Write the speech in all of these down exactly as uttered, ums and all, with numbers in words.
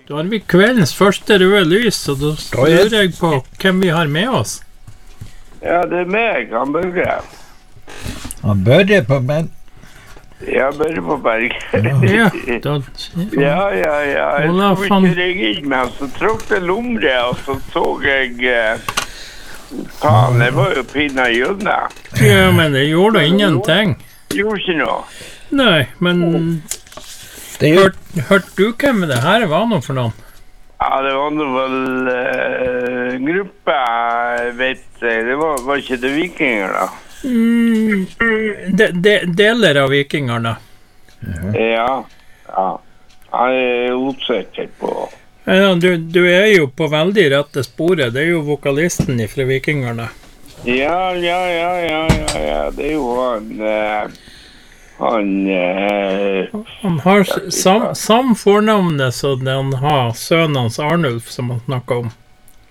Da har vi kveldens første røde lys, og da lurer jeg på hvem vi har med oss. Ja, det er meg, han Børre. Han Børre på Berg? Ja, Børre på Berg. Ja, da... Ja, ja, ja. Jeg Olaf, skulle han- ikke ringe inn, men så tråkk det lomre, og så så jeg... Eh, faen, det var jo pinna i jødene. Ja, men det gjorde ingenting. Gjorde ikke noe. Nei, men... Det gjør... Hørte hørt du hvem det her var noe for noen? Ja, det var noe vel uh, gruppe, jeg vet jeg. Det var, var ikke det vikinger da? Mm, de, de, deler av vikingerne. Ja, ja. Han er utsikker på. Ja, du, du er jo på veldig rette sporet. Det er jo vokalisten fra vikingerne. Ja, ja, ja, ja, ja, ja. Det er jo han... Uh, han... Uh, Han har s- sam, sam fornavnet som han har sønnen hans Arnulf, som han snakket om.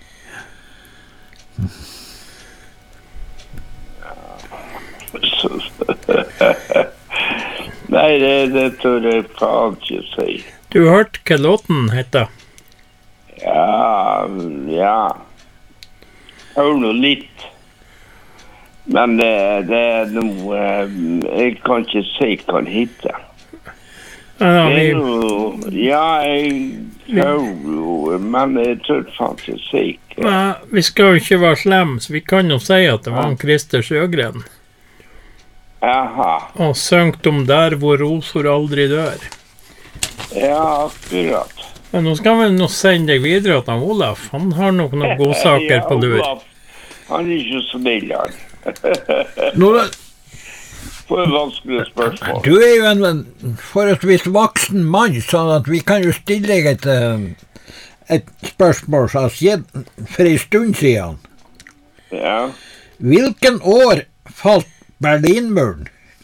Nei, det, det tør jeg faen ikke si. Du hørte hva låten heter? Ja, ja. Hør nå litt. Men det, det er noe... Jeg kan ikke si hva den heter. Ja, Det er vi, jo... Ja, jeg hører jo, men jeg tør faen ikke si hva. ja, vi skal jo ikke være slemme, så vi kan jo si at det var en Christer Sjøgren. Jaha. Og søngt om der hvor roser aldri dør. Ja, akkurat. Men nå skal vi nå sende deg videre til han Olaf. Han har nok noen godsaker på lur. Olaf, han er ikke så snill, han. Nå, For en vanskelig spørsmål. du er jo en forholdsvis voksen mann, sånn at vi kan jo stille deg et, eh, et spørsmål som har skjedd for en stund siden. Ja. Hvilken år falt Berlinmuren?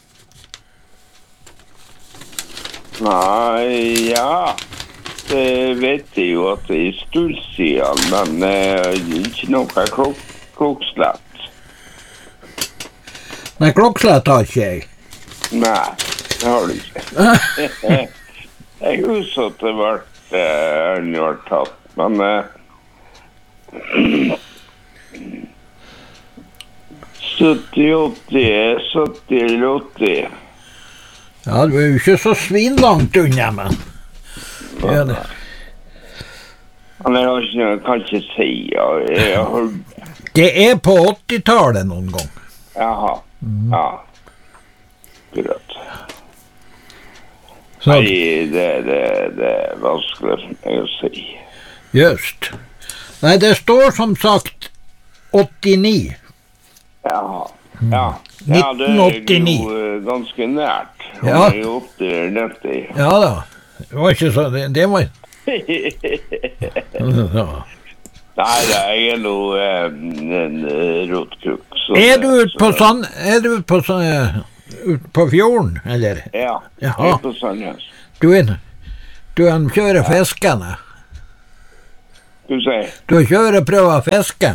Nei, ja. Det vet jeg jo at det er stund siden, men eh, ikke noe klok klokslett. Nei, klokslett har ikke jeg. Nei, det har du ikke. Jeg husker at det ble eh, den ble tatt, men eh, sytti, åtti, sytti eller åtti. Ja, du er jo ikke så svinlangt unna, men... Ja, det. Men jeg har ikke, jeg kan ikke si, ja, jeg har hørt. det er på åttitallet noen gang. Jaha, ja. Akkurat. Så, Nei, det, det, det er vanskelig for meg å si. just. Nei, det står som sagt åttini. Jaha, ja. Ja, det er nitten åttini. jo eh, ganske nært. Han Ja. er jo åtti eller nitti. Ja da. Det var ikke så... Det, det var... Ja. Nei, det er jo eh, en eh, rotkrukk. så Er det- du ute på så- sånn... Er du ute på sånn... eh, Ut på fjorden, eller? Ja, Jaha. jeg er på Sandnes. Du er... Du er en kjører fiskene. Du sier? Du kjører og prøver å fiske.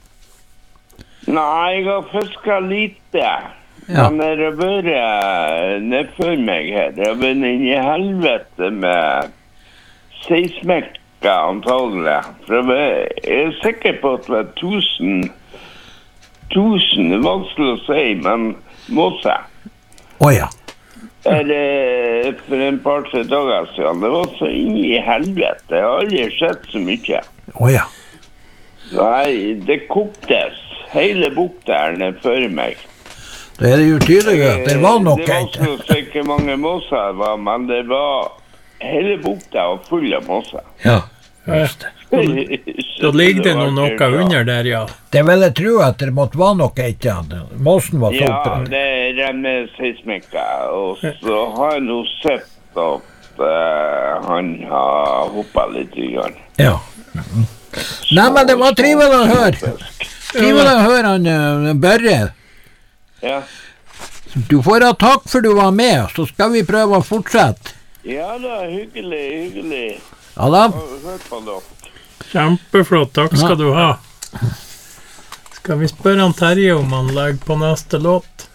Nei, jeg har fisket lite. Ja. Men det har vært nedfor meg her. Det har vært inn i helvete med seismikker, antagelig. For jeg var- jeg er sikker på at det var tusen, tusen, det er vanskelig å si, men måse. Åja. Eller for en par-tre dager siden. Det var så inn i helvete. Jeg har aldri sett så mye. Åja. Nei, det koktes. Hele bukta er ned før meg. Det er jo tydelig at det var nok Det var ikke. så ikke mange måser det var, men det var... Hele bukta var full av måser. Ja. Just det. Da ligger det noe, noe under der, ja. Det vil jeg tro at det måtte være noe ikke. Måsen var så Ja, oppe. det renner seismikka, og så har jeg nå sett at uh, han har hoppet litt i gang. Ja. Nei, men det var trivelig å høre. Trivelig å høre han uh, Børre. Ja. Du får ha takk for du var med, så skal vi prøve å fortsette. Ja da, hyggelig, hyggelig. Ja da. Hør på dere. Kjempeflott, takk skal du ha. Skal vi spørre han Terje om han legger på neste låt?